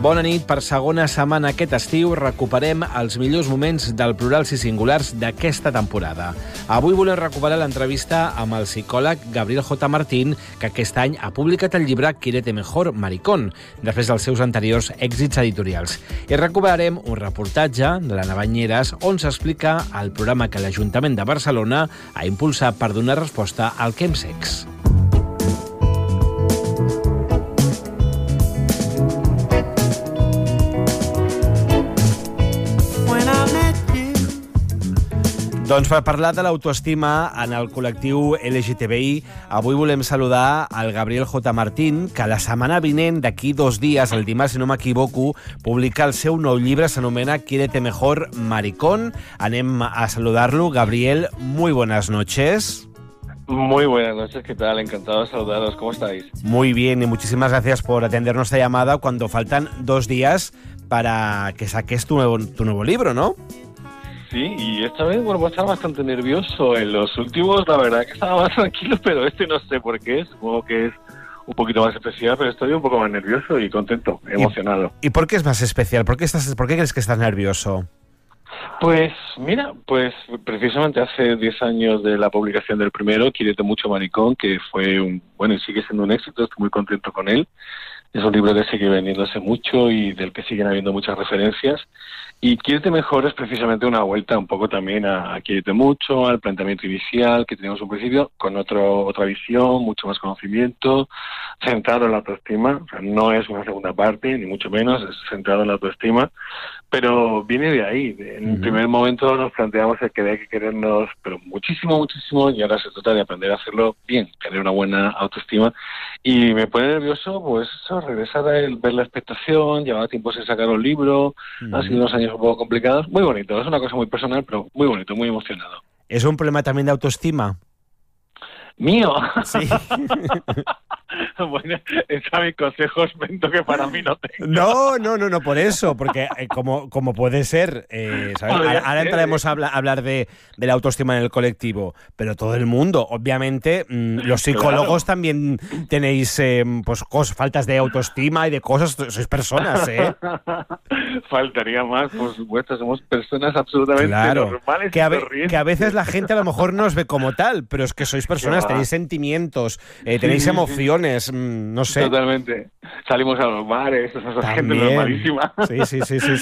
Bona nit. Per segona setmana aquest estiu recuperem els millors moments del Plurals i Singulars d'aquesta temporada. Avui volem recuperar l'entrevista amb el psicòleg Gabriel J. Martín, que aquest any ha publicat el llibre Quiérete Mejor, Maricón, després dels seus anteriors èxits editorials. I recuperarem un reportatge de l'Anna Banyeres on s'explica el programa que l'Ajuntament de Barcelona ha impulsat per donar resposta al chemsex. Doncs per parlar de l'autoestima en el col·lectiu LGTBI, avui volem saludar el Gabriel J. Martín, que la setmana vinent, d'aquí 2 dies, el dimarts, si no m'equivoco, publica el seu nou llibre, s'anomena Quiérete Mejor, Maricón. Anem a saludar-lo. Gabriel, muy buenas noches. Muy buenas noches, ¿qué tal? Encantado de saludaros, ¿cómo estáis? Muy bien, y muchísimas gracias por atender nuestra llamada cuando faltan 2 días para que saques tu nuevo libro, ¿no? Sí, y esta vez, bueno, voy a estar bastante nervioso. En los últimos, la verdad que estaba más tranquilo, pero este no sé por qué, supongo que es un poquito más especial, pero estoy un poco más nervioso y contento, emocionado. ¿Y por qué es más especial? ¿Por qué crees que estás nervioso? Pues mira, pues precisamente hace 10 años de la publicación del primero, Quiérete Mucho, Maricón, que fue bueno, y sigue siendo un éxito, estoy muy contento con él. Es un libro que sigue vendiéndose mucho y del que siguen habiendo muchas referencias. Y Quiérete Mejor es precisamente una vuelta un poco también a Quiérete Mucho, al planteamiento inicial que teníamos un principio, con otra visión, mucho más conocimiento, centrado en la autoestima. O sea, no es una segunda parte, ni mucho menos, es centrado en la autoestima, pero viene de ahí. En el primer momento nos planteamos que hay que querernos, pero muchísimo, muchísimo, y ahora se trata de aprender a hacerlo bien, tener una buena autoestima. Y me pone nervioso, pues eso, regresar a ver la expectación, llevaba tiempo sin sacar un libro, han sido unos años un poco complicados. Muy bonito, es una cosa muy personal, pero muy bonito, muy emocionado. ¿Es un problema también de autoestima? ¿Mío? Sí. Bueno, está mis consejos, vendo que para mí no tengo. No, por eso, porque como puede ser, ¿sabes? Ahora entraremos a hablar de la autoestima en el colectivo, pero todo el mundo, obviamente, los psicólogos también tenéis pues faltas de autoestima y de cosas, sois personas, ¿eh? Faltaría más, por supuesto, somos personas absolutamente normales que a veces la gente a lo mejor no os ve como tal, pero es que sois personas, tenéis sentimientos, tenéis emociones, no sé. Totalmente. Salimos a los bares, somos gente normalísima. Sí.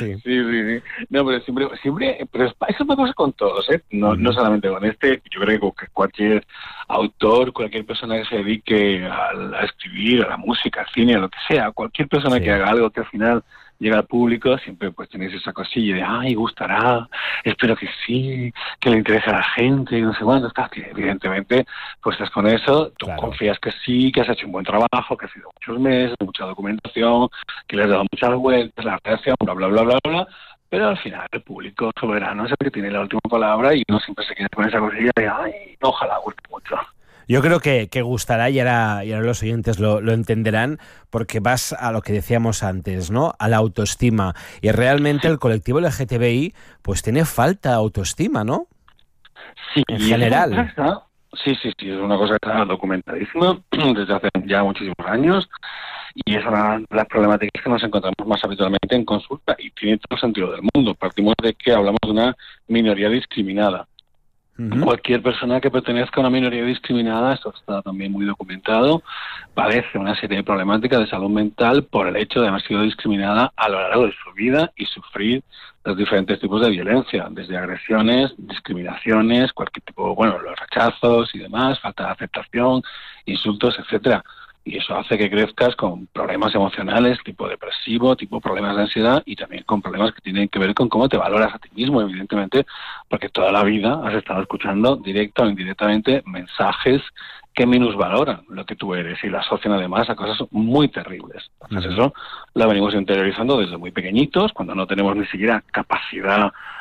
Sí. No, pero siempre, pero eso me pasa con todos, ¿eh? No solamente con este. Yo creo que cualquier autor, cualquier persona que se dedique a escribir, a la música, al cine, a lo que sea, cualquier persona que haga algo que al final llega al público, siempre pues tenéis esa cosilla de ¡ay, gustará! Espero que sí, que le interese a la gente, no sé cuándo, que evidentemente pues estás con eso, tú confías que sí, que has hecho un buen trabajo, que has sido muchos meses, mucha documentación, que le has dado muchas vueltas, la reacción, bla, pero al final el público soberano es el que tiene la última palabra y uno siempre se queda con esa cosilla de ¡ay, ojalá guste mucho! Yo creo que gustará y ahora los oyentes lo entenderán, porque vas a lo que decíamos antes, ¿no? A la autoestima. Y realmente el colectivo LGTBI pues tiene falta de autoestima, ¿no? Sí, en general. Sí, es una cosa que está documentadísima desde hace ya muchísimos años y es una de las problemáticas que nos encontramos más habitualmente en consulta y tiene todo el sentido del mundo. Partimos de que hablamos de una minoría discriminada. Cualquier persona que pertenezca a una minoría discriminada, esto está también muy documentado, padece una serie de problemáticas de salud mental por el hecho de haber sido discriminada a lo largo de su vida y sufrir los diferentes tipos de violencia, desde agresiones, discriminaciones, cualquier tipo, los rechazos y demás, falta de aceptación, insultos, etcétera. Y eso hace que crezcas con problemas emocionales, tipo depresivo, tipo problemas de ansiedad y también con problemas que tienen que ver con cómo te valoras a ti mismo, evidentemente, porque toda la vida has estado escuchando directa o indirectamente mensajes que minusvaloran lo que tú eres y lo asocian además a cosas muy terribles. Entonces eso lo venimos interiorizando desde muy pequeñitos, cuando no tenemos ni siquiera capacidad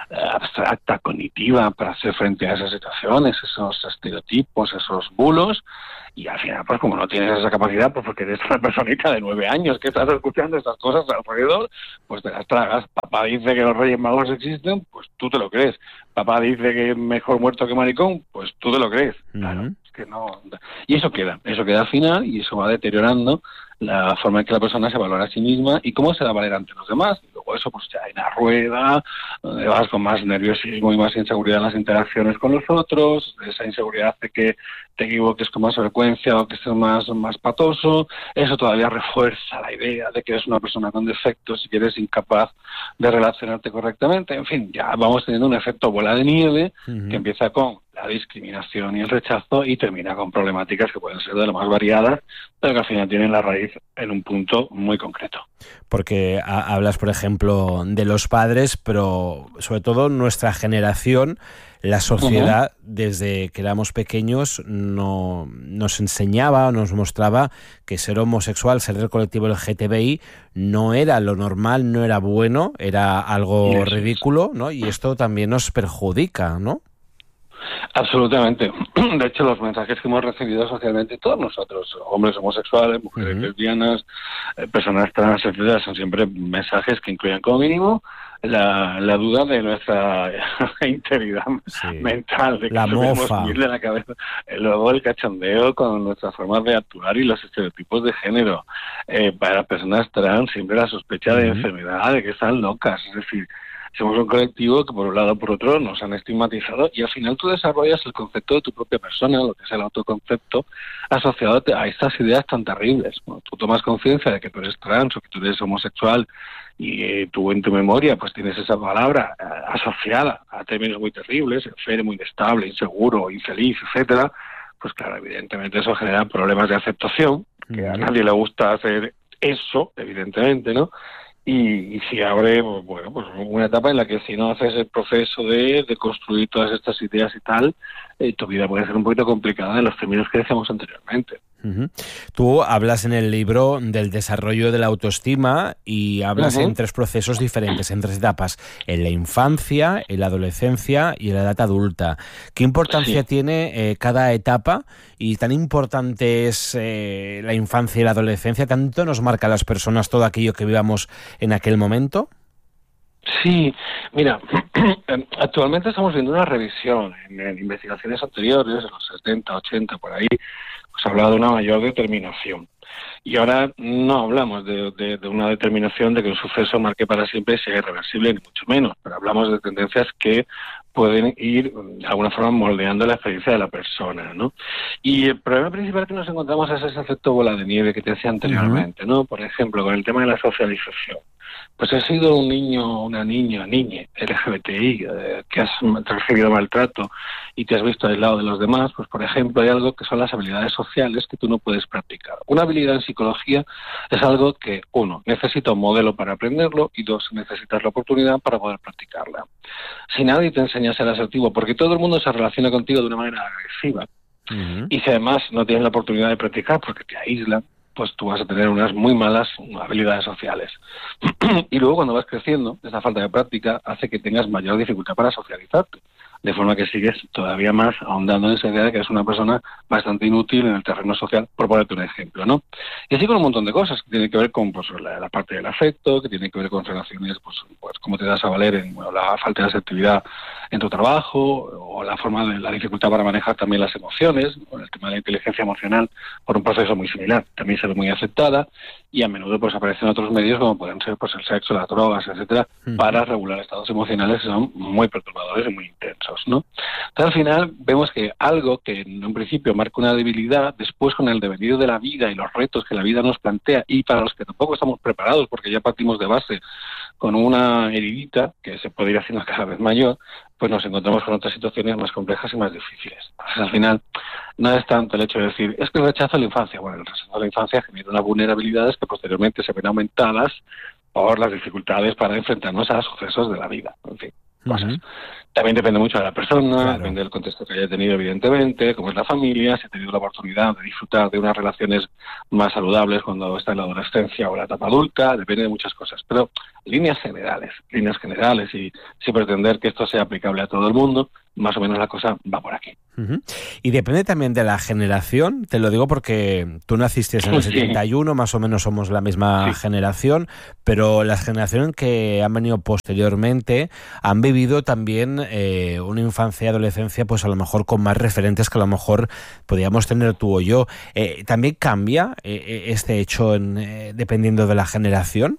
abstracta, cognitiva, para hacer frente a esas situaciones, esos estereotipos, esos bulos. Y al final, pues como no tienes esa capacidad, pues porque eres una personita de 9 años que estás escuchando estas cosas alrededor, pues te las tragas. Papá dice que los Reyes Magos existen, pues tú te lo crees. Papá dice que es mejor muerto que maricón, pues tú te lo crees. Claro, es que no. Y eso queda al final, y eso va deteriorando la forma en que la persona se valora a sí misma y cómo se da valer ante los demás. Y luego eso, pues ya hay una rueda, donde vas con más nerviosismo y más inseguridad en las interacciones con los otros. Esa inseguridad hace que te equivoques con más frecuencia o que estés más patoso. Eso todavía refuerza la idea de que eres una persona con defectos y que eres incapaz de relacionarte correctamente. En fin, ya vamos teniendo un efecto bola de nieve que empieza con la discriminación y el rechazo y termina con problemáticas que pueden ser de lo más variadas, pero que al final tienen la raíz en un punto muy concreto. Porque hablas, por ejemplo, de los padres, pero sobre todo nuestra generación, la sociedad, desde que éramos pequeños, nos enseñaba, nos mostraba que ser homosexual, ser del colectivo LGTBI, no era lo normal, no era bueno, era algo ridículo, ¿no? Y esto también nos perjudica, ¿no? Absolutamente. De hecho, los mensajes que hemos recibido socialmente, todos nosotros, hombres homosexuales, mujeres lesbianas, personas trans, etcétera, son siempre mensajes que incluyen como mínimo la duda de nuestra integridad mental, de que la mofa de la cabeza. Luego el cachondeo con nuestras formas de actuar y los estereotipos de género. Para las personas trans siempre la sospecha de enfermedad, de que están locas, es decir, somos un colectivo que por un lado o por otro nos han estigmatizado y al final tú desarrollas el concepto de tu propia persona, lo que es el autoconcepto, asociado a estas ideas tan terribles. Cuando tú tomas conciencia de que tú eres trans o que tú eres homosexual y tú en tu memoria pues tienes esa palabra asociada a términos muy terribles, enfermo, inestable, inseguro, infeliz, etcétera, pues claro, evidentemente eso genera problemas de aceptación, que a nadie le gusta hacer eso, evidentemente, ¿no? Y si abre, bueno, pues una etapa en la que si no haces el proceso de construir todas estas ideas y tal, tu vida puede ser un poquito complicada en los términos que decíamos anteriormente. Tú hablas en el libro del desarrollo de la autoestima y hablas en 3 procesos diferentes, en 3 etapas, en la infancia, en la adolescencia y en la edad adulta. ¿Qué importancia tiene cada etapa y tan importante es la infancia y la adolescencia? ¿Tanto nos marca a las personas todo aquello que vivamos en aquel momento? Sí, mira, actualmente estamos viendo una revisión en investigaciones anteriores, en los 70, 80, por ahí, pues hablaba de una mayor determinación. Y ahora no hablamos de una determinación de que un suceso marque para siempre y sea irreversible, ni mucho menos, pero hablamos de tendencias que pueden ir, de alguna forma, moldeando la experiencia de la persona, ¿no? Y el problema principal que nos encontramos es ese efecto bola de nieve que te decía anteriormente, ¿no? Por ejemplo, con el tema de la socialización. Pues has sido un niño, una niña LGBTI, que has recibido maltrato y te has visto aislado de los demás, pues por ejemplo hay algo que son las habilidades sociales que tú no puedes practicar. Una habilidad en psicología es algo que, 1, necesita un modelo para aprenderlo y 2, necesitas la oportunidad para poder practicarla. Si nadie te enseña a ser asertivo, porque todo el mundo se relaciona contigo de una manera agresiva, y si además no tienes la oportunidad de practicar porque te aíslan, pues tú vas a tener unas muy malas habilidades sociales. Y luego cuando vas creciendo, esa falta de práctica hace que tengas mayor dificultad para socializarte, de forma que sigues todavía más ahondando en esa idea de que eres una persona bastante inútil en el terreno social, por ponerte un ejemplo, ¿no? Y así con un montón de cosas que tienen que ver con pues, la parte del afecto, que tienen que ver con relaciones, pues cómo te das a valer en la falta de asertividad en tu trabajo, o la forma de la dificultad para manejar también las emociones, o el tema de la inteligencia emocional, por un proceso muy similar, también se ve muy aceptada, y a menudo pues aparecen otros medios como pueden ser pues el sexo, las drogas, etcétera, para regular estados emocionales que son muy perturbadores y muy intensos, ¿no? Entonces al final vemos que algo que en un principio marca una debilidad, después con el devenir de la vida y los retos que la vida nos plantea, y para los que tampoco estamos preparados porque ya partimos de base con una heridita que se puede ir haciendo cada vez mayor, pues nos encontramos con otras situaciones más complejas y más difíciles. Entonces, al final, no es tanto el hecho de decir, es que el rechazo a la infancia. Bueno, el rechazo a la infancia genera unas vulnerabilidades que posteriormente se ven aumentadas por las dificultades para enfrentarnos a sucesos de la vida. En fin. cosas. También depende mucho de la persona, Claro. depende del contexto que haya tenido, evidentemente, cómo es la familia, si ha tenido la oportunidad de disfrutar de unas relaciones más saludables cuando está en la adolescencia o la etapa adulta, depende de muchas cosas. Pero líneas generales, y sin pretender que esto sea aplicable a todo el mundo, más o menos la cosa va por aquí. Y depende también de la generación, te lo digo porque tú naciste en el Sí. 71, más o menos somos la misma generación, pero las generaciones que han venido posteriormente han vivido también una infancia y adolescencia, pues a lo mejor con más referentes que a lo mejor podíamos tener tú o yo. ¿También cambia este hecho dependiendo de la generación?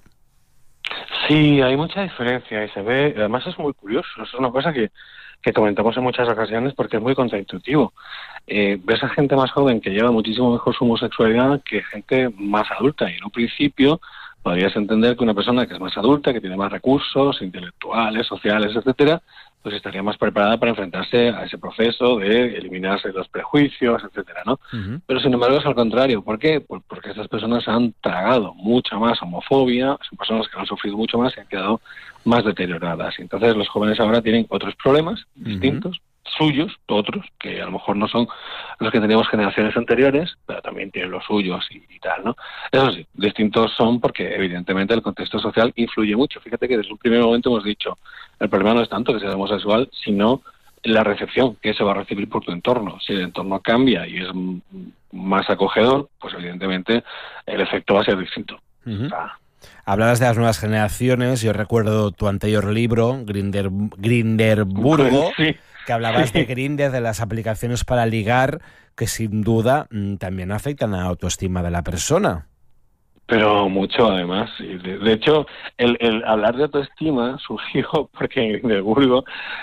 Sí, hay mucha diferencia y se ve, además es muy curioso, es una cosa que comentamos en muchas ocasiones porque es muy contraintuitivo. Ves a gente más joven que lleva muchísimo mejor su homosexualidad que gente más adulta, y en un principio podrías entender que una persona que es más adulta, que tiene más recursos intelectuales, sociales, etcétera, pues estaría más preparada para enfrentarse a ese proceso de eliminarse los prejuicios, etcétera, ¿no? Pero sin embargo es al contrario. ¿Por qué? Porque estas personas han tragado mucha más homofobia, son personas que han sufrido mucho más y han quedado más deterioradas. Y entonces los jóvenes ahora tienen otros problemas distintos, suyos, otros, que a lo mejor no son los que teníamos generaciones anteriores, pero también tienen los suyos y tal, ¿no? Eso sí, distintos son porque evidentemente el contexto social influye mucho. Fíjate que desde un primer momento hemos dicho, el problema no es tanto que seas homosexual, sino la recepción que se va a recibir por tu entorno. Si el entorno cambia y es más acogedor, pues evidentemente el efecto va a ser distinto. Hablabas de las nuevas generaciones, yo recuerdo tu anterior libro, Grinderburgo, sí, que hablabas de Grindr, de las aplicaciones para ligar, que sin duda también afectan a la autoestima de la persona. Pero mucho, además. Y de hecho, el hablar de autoestima surgió porque en Grindelburgo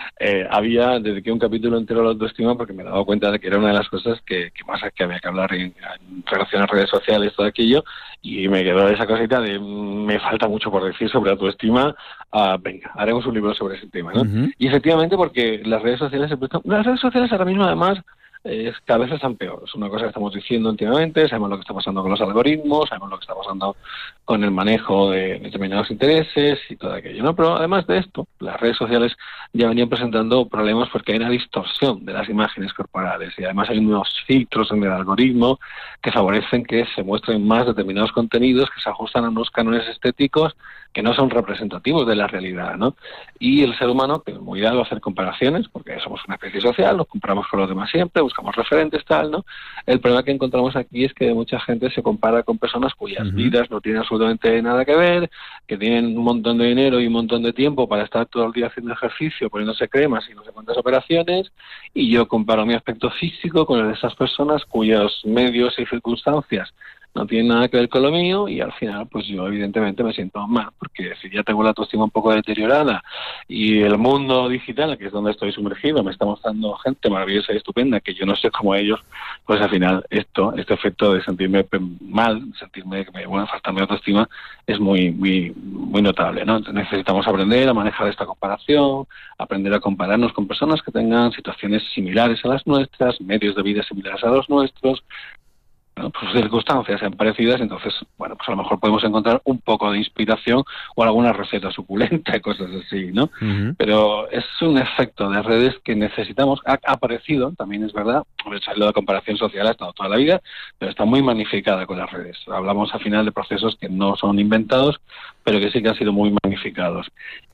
dediqué un capítulo entero a la autoestima porque me he dado cuenta de que era una de las cosas que había que hablar en relación a redes sociales, todo aquello, y me quedó esa cosita de me falta mucho por decir sobre autoestima. Venga, haremos un libro sobre ese tema, ¿no? Y efectivamente, porque las redes sociales ahora mismo, además, cada vez están peor. Es una cosa que estamos diciendo últimamente, sabemos lo que está pasando con los algoritmos, sabemos lo que está pasando con el manejo de determinados intereses y todo aquello, ¿no? Pero además de esto, las redes sociales ya venían presentando problemas porque hay una distorsión de las imágenes corporales y además hay unos filtros en el algoritmo que favorecen que se muestren más determinados contenidos que se ajustan a unos cánones estéticos que no son representativos de la realidad, ¿no? Y el ser humano, que es muy dado a hacer comparaciones, porque somos una especie social, nos comparamos con los demás siempre, buscamos referentes, tal, ¿no? El problema que encontramos aquí es que mucha gente se compara con personas cuyas vidas no tienen absolutamente nada que ver, que tienen un montón de dinero y un montón de tiempo para estar todo el día haciendo ejercicio, poniéndose cremas y no sé cuántas operaciones, y yo comparo mi aspecto físico con el de esas personas cuyos medios y circunstancias no tiene nada que ver con lo mío, y al final pues yo evidentemente me siento mal, porque si ya tengo la autoestima un poco deteriorada y el mundo digital, que es donde estoy sumergido, me está mostrando gente maravillosa y estupenda que yo no sé como ellos, pues al final este efecto de sentirme mal, sentirme que me falta mi autoestima, es muy muy notable, ¿no? Entonces necesitamos aprender a manejar esta comparación, aprender a compararnos con personas que tengan situaciones similares a las nuestras, medios de vida similares a los nuestros, pues circunstancias sean parecidas, entonces, bueno, pues a lo mejor podemos encontrar un poco de inspiración o alguna receta suculenta y cosas así, ¿no? Pero es un efecto de redes que necesitamos. Ha aparecido, también es verdad, la comparación social ha estado toda la vida, pero está muy magnificada con las redes. Hablamos al final de procesos que no son inventados, pero que sí que han sido muy magnificados.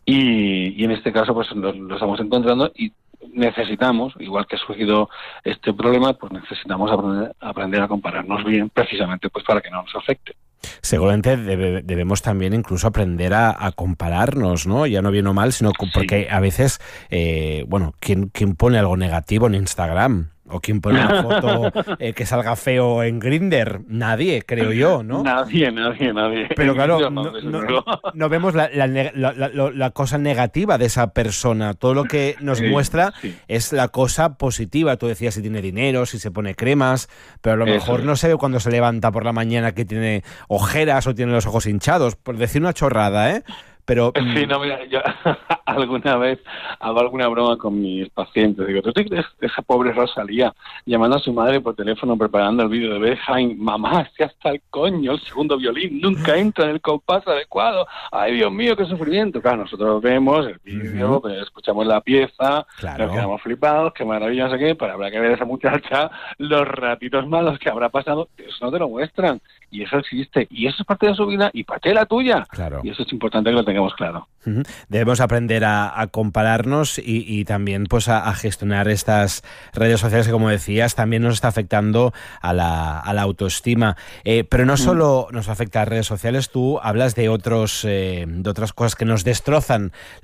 Y en este caso, pues lo estamos encontrando y necesitamos, igual que ha surgido este problema, pues necesitamos aprender a compararnos bien, precisamente pues para que no nos afecte. Seguramente debemos también incluso aprender a compararnos, ¿no? Ya no bien o mal, sino porque a veces, ¿quién pone algo negativo en Instagram? ¿O quién pone una foto que salga feo en Grindr? Nadie, creo yo, ¿no? Nadie. Pero claro, no vemos la cosa negativa de esa persona. Todo lo que nos muestra es la cosa positiva. Tú decías si tiene dinero, si se pone cremas, pero a lo mejor no se ve cuando se levanta por la mañana que tiene ojeras o tiene los ojos hinchados, por decir una chorrada, ¿eh? pero... Sí, no, mira, yo alguna vez hago alguna broma con mis pacientes. Digo, ¿tú te crees esa pobre Rosalía llamando a su madre por teléfono preparando el vídeo de Berghain? Mamá, si hasta el coño, el segundo violín nunca entra en el compás adecuado. Ay, Dios mío, qué sufrimiento. Claro, nosotros vemos el vídeo, escuchamos la pieza, nos quedamos flipados, qué maravilla, no sé qué, pero habrá que ver a esa muchacha los ratitos malos que habrá pasado. Eso no te lo muestran. Y eso existe. Y eso es parte de su vida y parte de la tuya. Claro. Y eso es importante que lo tengamos claro. Debemos aprender a compararnos y también pues a gestionar estas redes sociales que, como decías, también nos está afectando a la autoestima. Pero no solo nos afecta a redes sociales, tú hablas de otras cosas que nos destrozan